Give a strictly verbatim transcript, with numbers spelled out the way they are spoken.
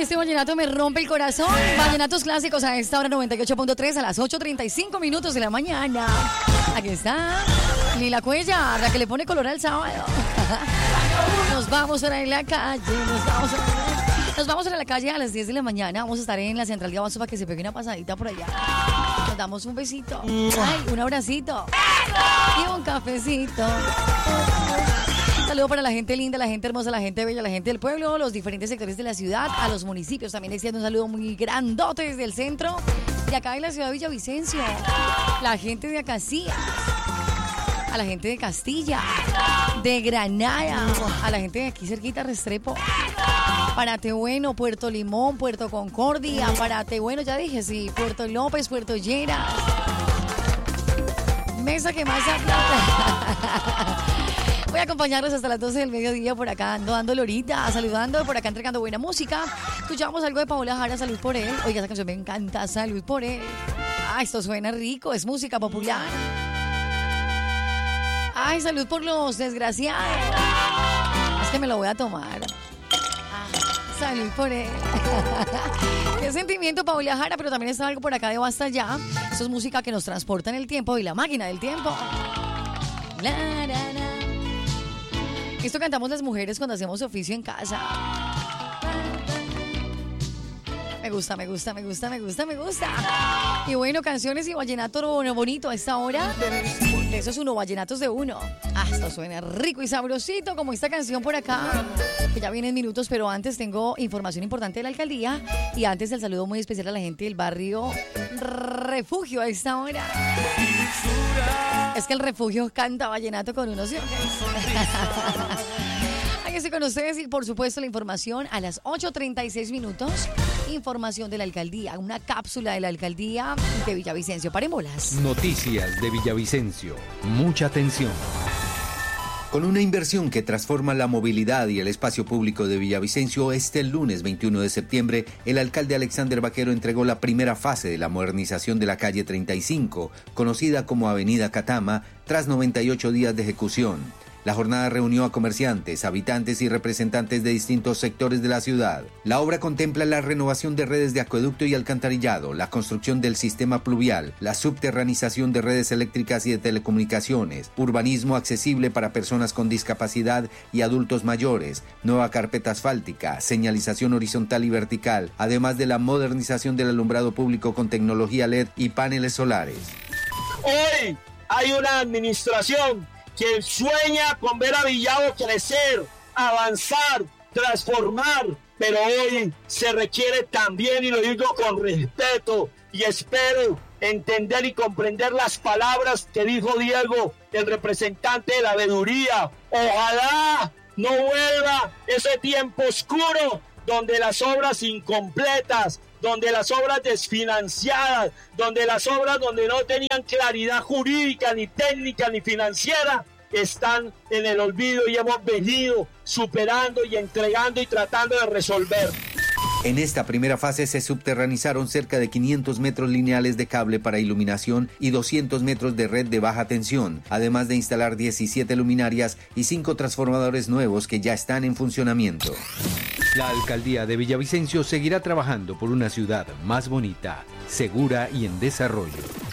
este vallenato me rompe el corazón. Vallenatos clásicos a esta hora noventa y ocho punto tres a las ocho treinta y cinco minutos de la mañana. Aquí está Lila Cuellar, la que le pone color al sábado. Nos vamos a ir en la calle, nos vamos a, nos vamos a ir a la calle a las diez de la mañana. Vamos a estar en la central de Abasto para que se pegue una pasadita por allá. Nos damos un besito, ay, un abracito y un cafecito. Saludo para la gente linda, la gente hermosa, la gente bella, la gente del pueblo, los diferentes sectores de la ciudad, a los municipios. También extiendo un saludo muy grandote desde el centro de acá en la ciudad de Villavicencio. La gente de Acacías, a la gente de Castilla, de Granada, a la gente de aquí cerquita, Restrepo, para Tehueno, Puerto Limón, Puerto Concordia, para Tehueno, ya dije, sí, Puerto López, Puerto Lleras, Mesa que más aplauda. Voy a acompañarlos hasta las doce del mediodía por acá, ando dándole ahorita, saludando, por acá entregando buena música. Escuchamos algo de Paola Jara, Salud por él. Oiga, esa canción me encanta, Salud por él. Ah, esto suena rico, es música popular. Ay, salud por los desgraciados. Es que me lo voy a tomar. Ah, salud por él. Qué sentimiento, Paola Jara, pero también está algo por acá de Basta Ya. Esto es música que nos transporta en el tiempo y la máquina del tiempo. La, la, la. Esto cantamos las mujeres cuando hacemos oficio en casa. Me gusta, me gusta, me gusta, me gusta, me gusta. Y bueno, canciones y vallenato bonito a esta hora. De esos uno, vallenatos de uno. Ah, esto suena rico y sabrosito como esta canción por acá, que ya viene en minutos, pero antes tengo información importante de la alcaldía. Y antes el saludo muy especial a la gente del barrio Refugio a esta hora. Es que el Refugio canta vallenato con unos... Aquí estoy con ustedes y por supuesto la información a las ocho treinta y seis minutos. Información de la alcaldía, una cápsula de la alcaldía de Villavicencio. Parémoslas. Noticias de Villavicencio. Mucha atención. Con una inversión que transforma la movilidad y el espacio público de Villavicencio, este lunes veintiuno de septiembre, el alcalde Alexander Vaquero entregó la primera fase de la modernización de la calle treinta y cinco, conocida como Avenida Catama, tras noventa y ocho días de ejecución. La jornada reunió a comerciantes, habitantes y representantes de distintos sectores de la ciudad. La obra contempla la renovación de redes de acueducto y alcantarillado, la construcción del sistema pluvial, la subterranización de redes eléctricas y de telecomunicaciones, urbanismo accesible para personas con discapacidad y adultos mayores, nueva carpeta asfáltica, señalización horizontal y vertical, además de la modernización del alumbrado público con tecnología L E D y paneles solares. Hoy hay una administración que sueña con ver a Villavo crecer, avanzar, transformar, pero hoy se requiere también, y lo digo con respeto, y espero entender y comprender las palabras que dijo Diego, el representante de la veeduría. Ojalá no vuelva ese tiempo oscuro donde las obras incompletas, donde las obras desfinanciadas, donde las obras donde no tenían claridad jurídica, ni técnica, ni financiera, están en el olvido y hemos venido superando y entregando y tratando de resolver. En esta primera fase se subterranizaron cerca de quinientos metros lineales de cable para iluminación y doscientos metros de red de baja tensión, además de instalar diecisiete luminarias y cinco transformadores nuevos que ya están en funcionamiento. La alcaldía de Villavicencio seguirá trabajando por una ciudad más bonita, segura y en desarrollo.